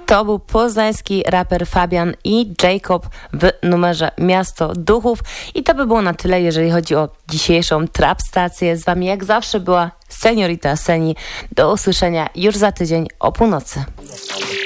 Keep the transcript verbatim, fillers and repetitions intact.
To był poznański raper Fabian i Jacob w numerze Miasto Duchów. I to by było na tyle, jeżeli chodzi o dzisiejszą Trap Stację. Z wami jak zawsze była Seniorita Seni. Do usłyszenia już za tydzień o północy.